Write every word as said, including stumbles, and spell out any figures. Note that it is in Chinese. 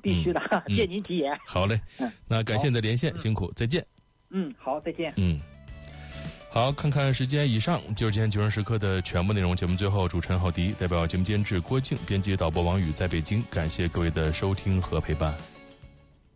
必须的， 嗯、 借您吉言。 好嘞， 嗯， 那感谢你的连线，辛苦，再见。 嗯，好，再见。 嗯。好，看看时间，以上就是今天九人时刻的全部内容。节目最后，主持人郝迪代表节目监制郭静、编辑导播王宇在北京，感谢各位的收听和陪伴。